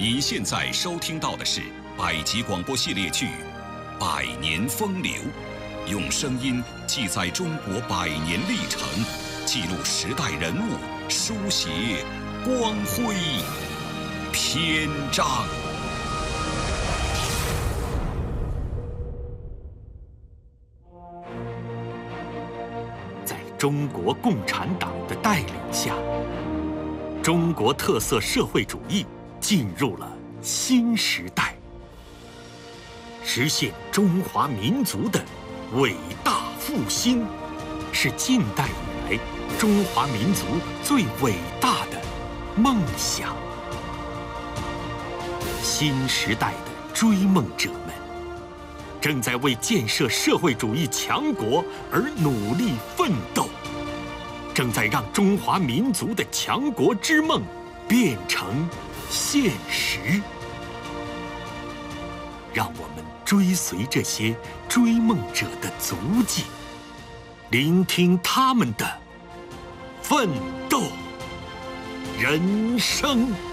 你现在收听到的是百集广播系列剧《百年风流》，用声音记载中国100年历程，记录时代人物，书写光辉篇章。 在中国共产党的带领下，中国特色社会主义进入了新时代，实现中华民族的伟大复兴，是近代以来中华民族最伟大的梦想。新时代的追梦者们正在为建设社会主义强国而努力奋斗，正在让中华民族的强国之梦变成现实。让我们追随这些追梦者的足迹，聆听他们的奋斗人生。